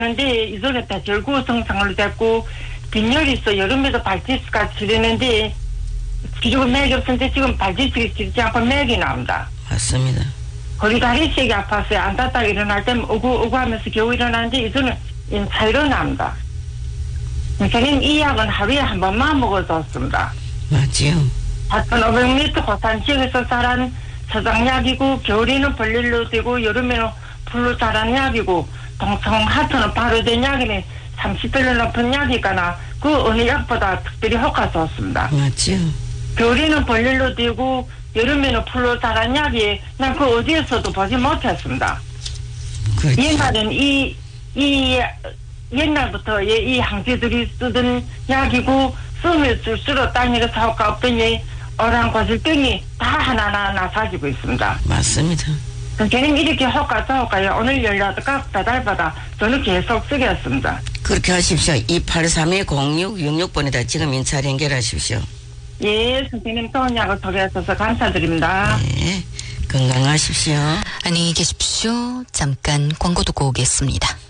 그런데 이전에 다 절구성상으로 됐고 빈혈이 있어 여름에도 발지스가 지르는데 기존 맥이 없는데 지금 발지스가 지르지 않고 맥이 나옵니다. 맞습니다. 허리 다리 세게 아팠어요. 앉았다가 일어날 때면 오고 하면서 겨우 일어나는데 이전에 차이로 나옵니다. 선생님 이 약은 하루에 한 번만 먹어줬습니다. 맞지요. 4,500m 고산 지역에서 자란 서장약이고 겨울에는 벌릴로 되고 여름에는 풀로 자란 약이고 동성 하트는 바로 된 약이네 30배로 높은 약이거나 그 어느 약보다 특별히 효과가 좋습니다. 맞지요. 겨울에는 벌릴로 되고 여름에는 풀로 자란 약이 난 그 어디에서도 보지 못했습니다. 그렇죠. 옛날엔 옛날부터 이 항제들이 쓰던 약이고 쓰면 쓸수록 땅에서 효과 없더니 어랑과질병이 다 하나하나 사지고 있습니다. 맞습니다. 저는 이렇게 효과 좋을까요? 오늘 연락과 배달받아 저는 계속 쓰겠습니다. 그렇게 하십시오. 283-0666번에다 지금 인차 연결하십시오. 예, 선생님 좋은 약을 소개해 주셔서 감사드립니다. 네, 건강하십시오. 안녕히 계십시오. 잠깐 광고 듣고 오겠습니다.